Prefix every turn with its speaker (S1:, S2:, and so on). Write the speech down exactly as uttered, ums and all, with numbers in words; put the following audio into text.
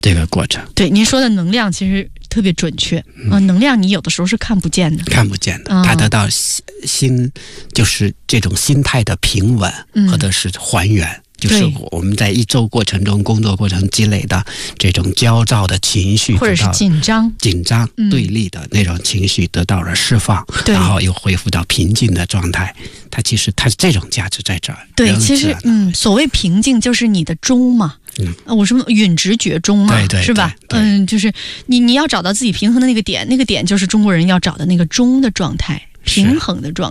S1: 这个过程。
S2: 对，您说的能量其实特别准确啊、嗯呃，能量你有的时候是看不见的，
S1: 看不见的，
S2: 嗯、
S1: 它得到心，就是这种心态的平稳，或者是还原。嗯，就是我们在一周过程中、工作过程积累的这种焦躁的情绪，
S2: 或者是紧张、
S1: 紧张、对立的那种情绪得到了释放，
S2: 嗯、
S1: 然后又恢复到平静的状态。它其实它这种价值在这儿。
S2: 对，其实嗯，所谓平静就是你的中嘛。嗯，我说允直觉中嘛，
S1: 对对对，
S2: 是吧？嗯，就是你你要找到自己平衡的那个点，那个点就是中国人要找的那个中的状态，平衡的状态。